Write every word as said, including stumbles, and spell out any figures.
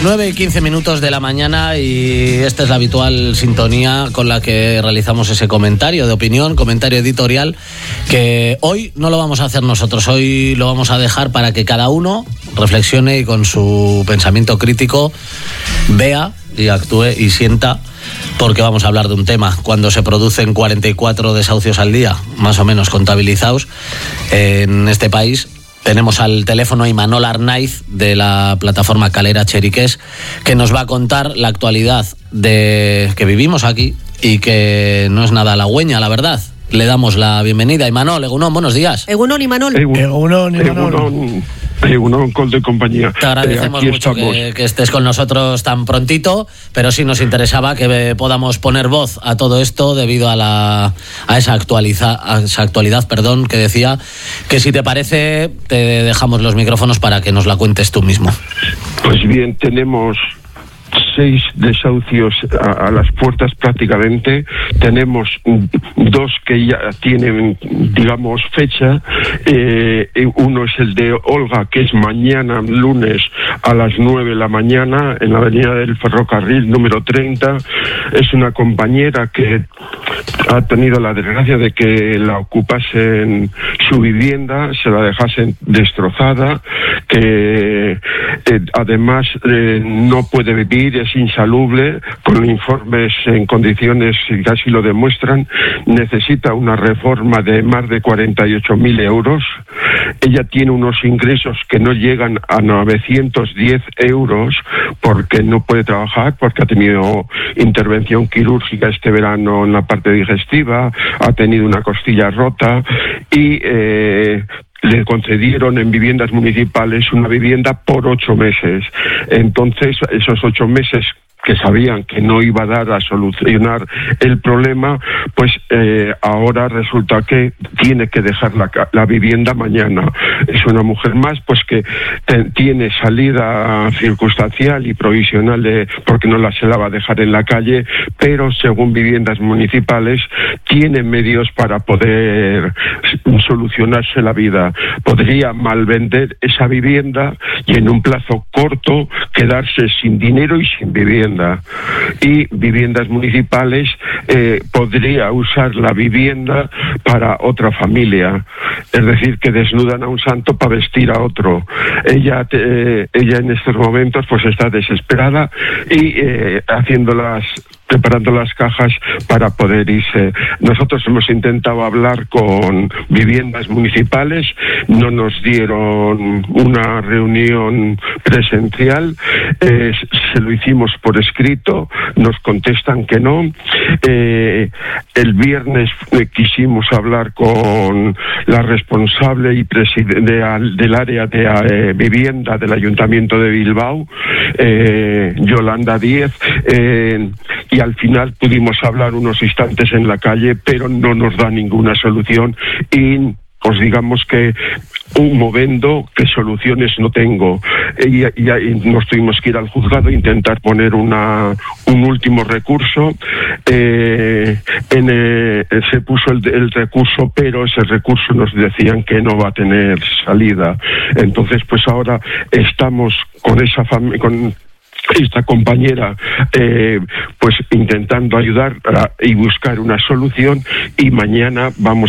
nueve y quince minutos de la mañana y esta es la habitual sintonía con la que realizamos ese comentario de opinión, comentario editorial, que hoy no lo vamos a hacer nosotros, hoy lo vamos a dejar para que cada uno reflexione y con su pensamiento crítico vea y actúe y sienta, porque vamos a hablar de un tema. Cuando se producen cuarenta y cuatro desahucios al día, más o menos contabilizados en este país, tenemos al teléfono a Imanol Arnaiz de la plataforma Calera Cheriqués, que nos va a contar la actualidad de que vivimos aquí y que no es nada halagüeña, la verdad. Le damos la bienvenida. Imanol, Egunon, buenos días. Egunon, Imanol. Egunon, Imanol. Egunon, Col de compañía. Te agradecemos eh, mucho que, que estés con nosotros tan prontito, pero sí nos interesaba que podamos poner voz a todo esto debido a la a esa actualiza, a esa actualidad, perdón, que decía que si te parece te dejamos los micrófonos para que nos la cuentes tú mismo. Pues bien, tenemos seis desahucios a, a las puertas prácticamente. Tenemos dos que ya tienen, digamos, fecha. Eh, uno es el de Olga, que es mañana, lunes, a las nueve de la mañana, en la avenida del Ferrocarril, número treinta. Es una compañera que ha tenido la desgracia de que la ocupasen su vivienda, se la dejasen destrozada, que eh, además eh, no puede vivir, es insalubre, con informes en condiciones que así lo demuestran. Necesita una reforma de más de cuarenta y ocho mil euros. Ella tiene unos ingresos que no llegan a novecientos diez euros porque no puede trabajar, porque ha tenido intervención quirúrgica este verano en la parte digestiva, ha tenido una costilla rota y eh, le concedieron en viviendas municipales una vivienda por ocho meses. Entonces, esos ocho meses que sabían que no iba a dar a solucionar el problema, pues eh, ahora resulta que tiene que dejar la, la vivienda mañana. Es una mujer más, pues que te, tiene salida circunstancial y provisional de, porque no la se la va a dejar en la calle, pero según viviendas municipales tiene medios para poder solucionarse la vida. Podría malvender esa vivienda y en un plazo corto quedarse sin dinero y sin vivienda. Y viviendas municipales eh, podría usar la vivienda para otra familia, es decir, que desnudan a un santo para vestir a otro. Ella eh, ella en estos momentos pues está desesperada y eh, haciendo las preparando las cajas para poder irse. Nosotros hemos intentado hablar con viviendas municipales, no nos dieron una reunión presencial, eh, se lo hicimos por escrito, nos contestan que no. Eh, el viernes eh, quisimos hablar con la responsable y presidente de, del área de eh, vivienda del Ayuntamiento de Bilbao, eh, Yolanda Díez, eh, y al final pudimos hablar unos instantes en la calle, pero no nos da ninguna solución y pues digamos que un movendo que soluciones no tengo. Y, y, y nos tuvimos que ir al juzgado e intentar poner una un último recurso. Eh, en, eh, se puso el, el recurso, pero ese recurso nos decían que no va a tener salida. Entonces, pues ahora estamos con esa familia, con esta compañera eh, pues intentando ayudar a, y buscar una solución, y mañana vamos